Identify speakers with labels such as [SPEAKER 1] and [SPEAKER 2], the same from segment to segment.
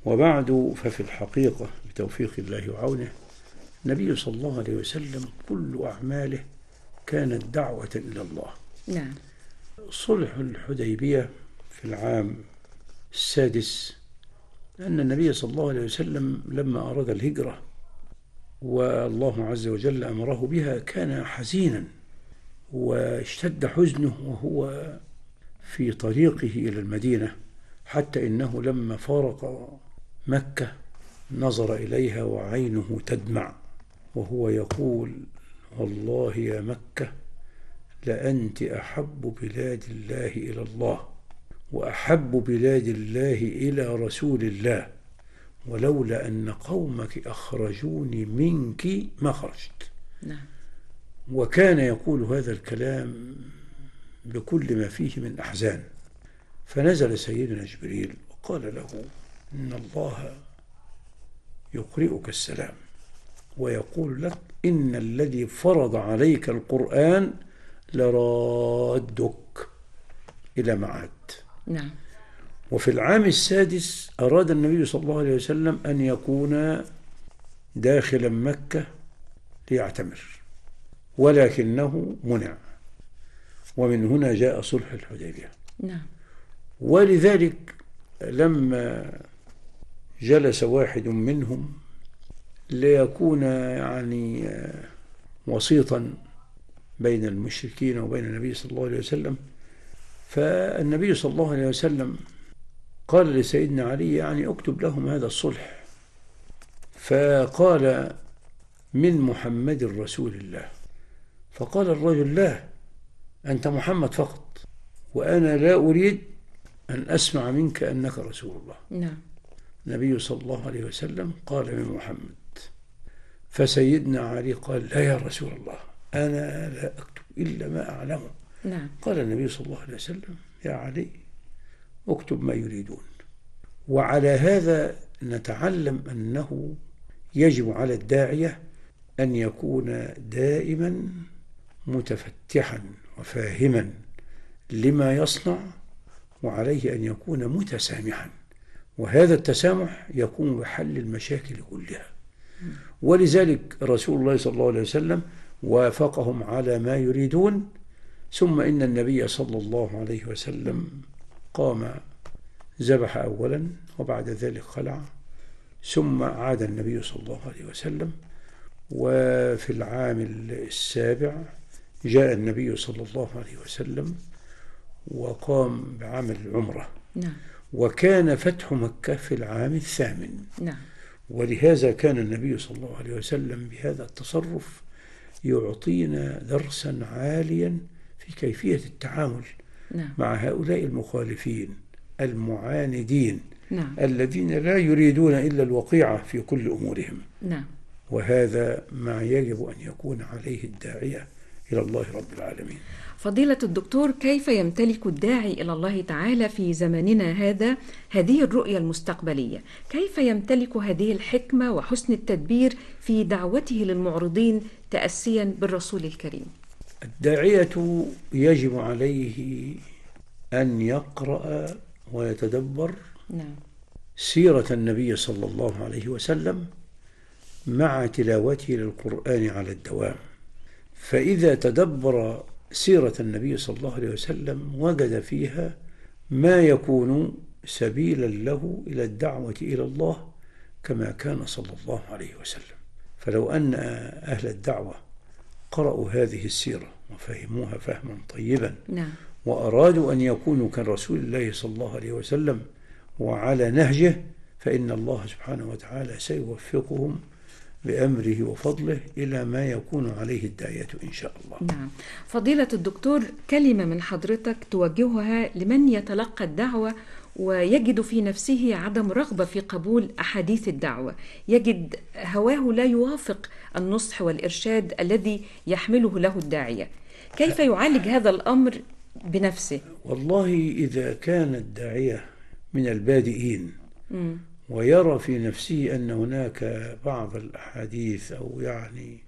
[SPEAKER 1] وبعد، ففي الحقيقة بتوفيق الله وعونه النبي صلى الله عليه وسلم كل أعماله كانت دعوة إلى الله.
[SPEAKER 2] نعم.
[SPEAKER 1] صلح الحديبية في العام 6 أن النبي صلى الله عليه وسلم لما أراد الهجرة والله عز وجل أمره بها كان حزينا واشتد حزنه وهو في طريقه إلى المدينة، حتى إنه لما فارق مكة نظر إليها وعينه تدمع وهو يقول: والله يا مكة لأنت أحب بلاد الله إلى الله وأحب بلاد الله إلى رسول الله، ولولا أن قومك أخرجوني منك ما خرجت.
[SPEAKER 2] نعم.
[SPEAKER 1] وكان يقول هذا الكلام بكل ما فيه من أحزان. فنزل سيدنا جبريل وقال له: إن الله يقرئك السلام ويقول لك إن الذي فرض عليك القرآن لرادك إلى معاد.
[SPEAKER 2] نعم.
[SPEAKER 1] وفي العام 6 أراد النبي صلى الله عليه وسلم أن يكون داخلا مكة ليعتمر، ولكنه منع، ومن هنا جاء صلح الحديبية.
[SPEAKER 2] نعم.
[SPEAKER 1] ولذلك لما جلس واحد منهم ليكون يعني وسيطا بين المشركين وبين النبي صلى الله عليه وسلم، فالنبي صلى الله عليه وسلم قال لسيدنا علي: يعني اكتب لهم هذا الصلح. فقال: من محمد رسول الله. فقال الرجل: لا، أنت محمد فقط، وأنا لا أريد أن أسمع منك أنك رسول الله.
[SPEAKER 2] نعم.
[SPEAKER 1] النبي صلى الله عليه وسلم قال: من محمد. فسيدنا علي قال: لا يا رسول الله، أنا لا أكتب إلا ما أعلمه.
[SPEAKER 2] نعم.
[SPEAKER 1] قال النبي صلى الله عليه وسلم: يا علي اكتب ما يريدون. وعلى هذا نتعلم أنه يجب على الداعية أن يكون دائما متفتحا وفاهما لما يصنع، وعليه أن يكون متسامحا، وهذا التسامح يكون بحل المشاكل كلها. ولذلك رسول الله صلى الله عليه وسلم وافقهم على ما يريدون، ثم إن النبي صلى الله عليه وسلم قام ذبح أولا وبعد ذلك خلع، ثم عاد النبي صلى الله عليه وسلم. وفي العام 7 جاء النبي صلى الله عليه وسلم وقام بعمل العمرة.
[SPEAKER 2] نعم.
[SPEAKER 1] وكان فتح مكة في العام 8.
[SPEAKER 2] نعم.
[SPEAKER 1] ولهذا كان النبي صلى الله عليه وسلم بهذا التصرف يعطينا درسا عاليا في كيفية التعامل
[SPEAKER 2] نعم.
[SPEAKER 1] مع هؤلاء المخالفين المعاندين.
[SPEAKER 2] نعم.
[SPEAKER 1] الذين لا يريدون إلا الوقيعة في كل أمورهم.
[SPEAKER 2] نعم.
[SPEAKER 1] وهذا ما يجب أن يكون عليه الداعية إلى الله رب العالمين.
[SPEAKER 2] فضيلة الدكتور، كيف يمتلك الداعي إلى الله تعالى في زماننا هذا هذه الرؤية المستقبلية؟ كيف يمتلك هذه الحكمة وحسن التدبير في دعوته للمعرضين تأسيا بالرسول الكريم؟
[SPEAKER 1] الداعية يجب عليه أن يقرأ ويتدبر
[SPEAKER 2] نعم.
[SPEAKER 1] سيرة النبي صلى الله عليه وسلم مع تلاوته للقرآن على الدوام. فإذا تدبر سيرة النبي صلى الله عليه وسلم وجد فيها ما يكون سبيلا له إلى الدعوة إلى الله كما كان صلى الله عليه وسلم. فلو أن أهل الدعوة قرأوا هذه السيرة وفهموها فهما طيبا
[SPEAKER 2] نعم.
[SPEAKER 1] وأرادوا أن يكونوا كرسول الله صلى الله عليه وسلم وعلى نهجه، فإن الله سبحانه وتعالى سيوفقهم بأمره وفضله إلى ما يكون عليه الداعية إن شاء الله.
[SPEAKER 2] نعم. فضيلة الدكتور، كلمة من حضرتك توجهها لمن يتلقى الدعوة ويجد في نفسه عدم رغبة في قبول أحاديث الدعوة، يجد هواه لا يوافق النصح والإرشاد الذي يحمله له الداعية، كيف يعالج هذا الأمر بنفسه؟
[SPEAKER 1] والله إذا كان الداعية من البادئين ويرى في نفسه أن هناك بعض الأحاديث أو يعني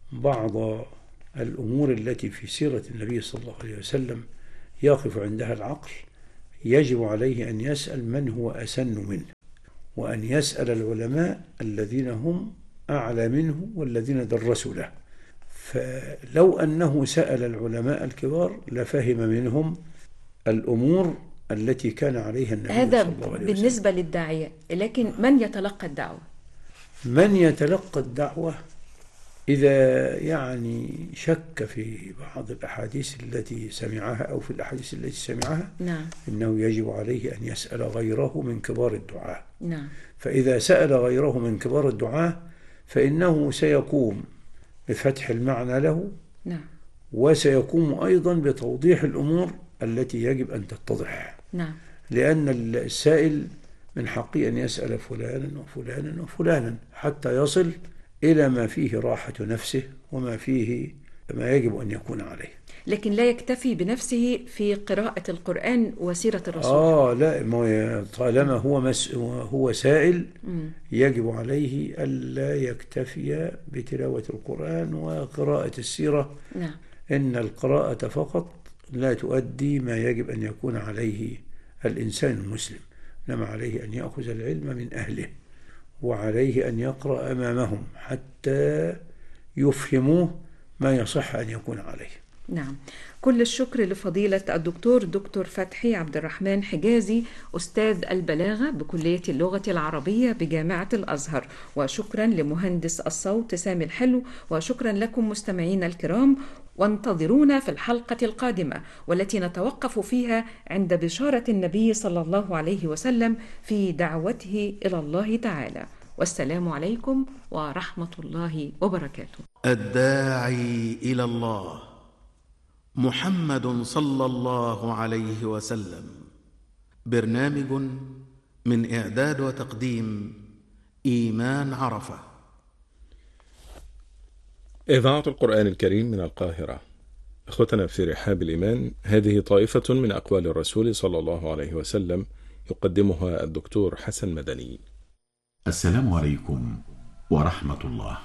[SPEAKER 1] بعض الأمور التي في سيرة النبي صلى الله عليه وسلم يقف عندها العقل، يجب عليه أن يسأل من هو أسن منه وأن يسأل العلماء الذين هم أعلى منه والذين درسوا له. فلو أنه سأل العلماء الكبار لفهم منهم الأمور التي كان عليها النبي
[SPEAKER 2] هذا
[SPEAKER 1] صلى الله عليه وسلم.
[SPEAKER 2] بالنسبة للداعية، لكن من يتلقى الدعوة؟
[SPEAKER 1] من يتلقى الدعوة إذا يعني شك في بعض الأحاديث التي سمعها أو في الأحاديث التي سمعها،
[SPEAKER 2] نعم.
[SPEAKER 1] إنه يجب عليه أن يسأل غيره من كبار الدعاة.
[SPEAKER 2] نعم.
[SPEAKER 1] فإذا سأل غيره من كبار الدعاة فإنه سيقوم بفتح المعنى له،
[SPEAKER 2] نعم.
[SPEAKER 1] وسيقوم أيضا بتوضيح الأمور التي يجب أن تتضح.
[SPEAKER 2] نعم.
[SPEAKER 1] لأن السائل من حقه أن يسأل فلانا وفلانا وفلانا حتى يصل إلى ما فيه راحة نفسه وما فيه ما يجب أن يكون عليه.
[SPEAKER 2] لكن لا يكتفي بنفسه في قراءة القرآن وسيرة الرسول.
[SPEAKER 1] لا، طالما هو سائل يجب عليه ألا يكتفي بتلاوة القرآن وقراءة السيرة.
[SPEAKER 2] نعم.
[SPEAKER 1] إن القراءة فقط لا تؤدي ما يجب أن يكون عليه الإنسان المسلم، إنما عليه أن يأخذ العلم من أهله، وعليه أن يقرأ أمامهم حتى يفهموه ما يصح أن يكون عليه.
[SPEAKER 2] نعم. كل الشكر لفضيلة دكتور فتحي عبد الرحمن حجازي، أستاذ البلاغة بكلية اللغة العربية بجامعة الأزهر، وشكرا لمهندس الصوت سامي الحلو، وشكرا لكم مستمعينا الكرام، وانتظرونا في الحلقة القادمة والتي نتوقف فيها عند بشارة النبي صلى الله عليه وسلم في دعوته إلى الله تعالى. والسلام عليكم ورحمة الله وبركاته.
[SPEAKER 3] الداعي إلى الله محمد صلى الله عليه وسلم. برنامج من إعداد وتقديم إيمان عرفة.
[SPEAKER 4] إذاعة القرآن الكريم من القاهرة. أخوتنا في رحاب الإيمان، هذه طائفة من أقوال الرسول صلى الله عليه وسلم يقدمها الدكتور حسن مدني.
[SPEAKER 5] السلام عليكم ورحمة الله.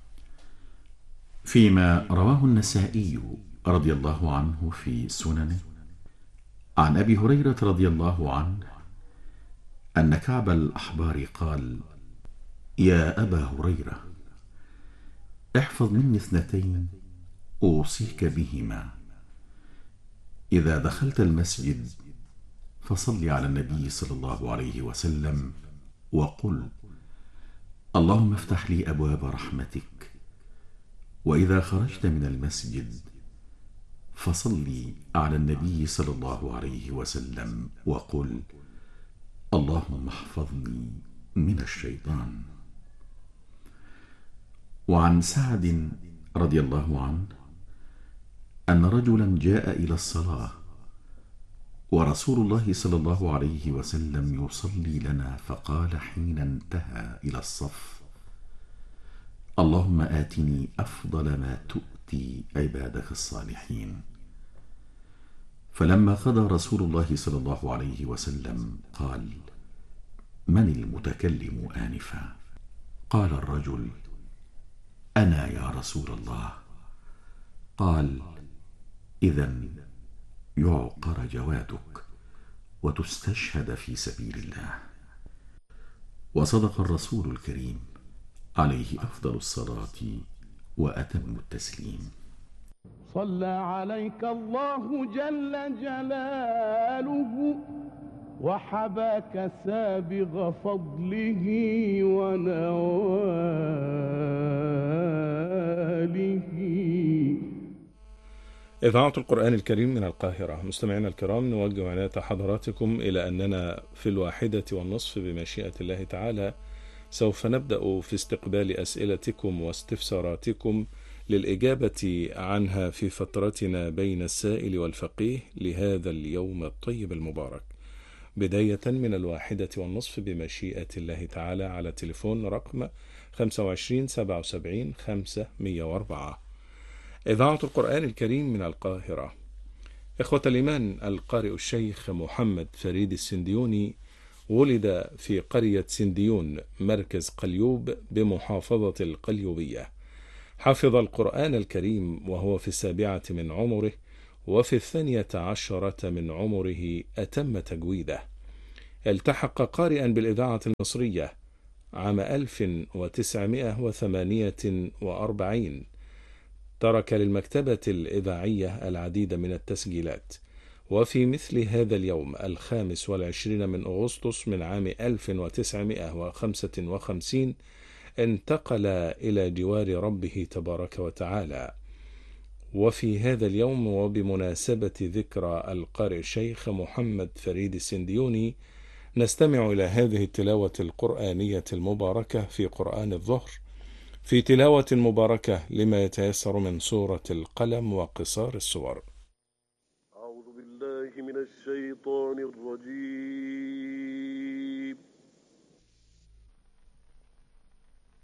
[SPEAKER 5] فيما رواه النسائي رضي الله عنه في سننه عن أبي هريرة رضي الله عنه أن كعب الأحبار قال: يا أبا هريرة، احفظ مني 2 أوصيك بهما: إذا دخلت المسجد فصل على النبي صلى الله عليه وسلم وقل: اللهم افتح لي أبواب رحمتك. وإذا خرجت من المسجد فصل على النبي صلى الله عليه وسلم وقل: اللهم احفظني من الشيطان. وعن سعد رضي الله عنه أن رجلا جاء إلى الصلاة ورسول الله صلى الله عليه وسلم يصلي لنا، فقال حين انتهى إلى الصف: اللهم آتني أفضل ما تؤتي عبادك الصالحين. فلما قضى رسول الله صلى الله عليه وسلم قال: من المتكلم آنفا؟ قال الرجل: أنا يا رسول الله. قال: إذن يعقر جوادك وتستشهد في سبيل الله. وصدق الرسول الكريم عليه أفضل الصلاة وأتم التسليم.
[SPEAKER 6] صلى عليك الله جل جلاله وحباك سابغ فضله ونواله.
[SPEAKER 4] إذاعة القرآن الكريم من القاهرة. مستمعينا الكرام، نوجه عناية حضراتكم إلى أننا في 1:30 بمشيئة الله تعالى سوف نبدأ في استقبال أسئلتكم واستفساراتكم للإجابة عنها في فترتنا بين السائل والفقيه لهذا اليوم الطيب المبارك، بداية من 1:15 بمشيئة الله تعالى على تليفون رقم 25 77 504. إذاعة القرآن الكريم من القاهرة. إخوة الإيمان، القارئ الشيخ محمد فريد السنديوني ولد في قرية سنديون مركز قليوب بمحافظة القليوبية. حفظ القرآن الكريم وهو في 7 من عمره، وفي 12 من عمره أتم تجويده. التحق قارئا بالإذاعة المصرية عام 1948. ترك للمكتبة الإذاعية العديد من التسجيلات، وفي مثل هذا اليوم 25 من أغسطس من عام 1955 انتقل إلى جوار ربه تبارك وتعالى. وفي هذا اليوم وبمناسبة ذكرى القارئ الشيخ محمد فريد السنديوني نستمع إلى هذه التلاوة القرآنية المباركة في قرآن الظهر، في تلاوة مباركة لما يتيسر من سورة القلم وقصار السور.
[SPEAKER 7] أعوذ بالله من الشيطان الرجيم.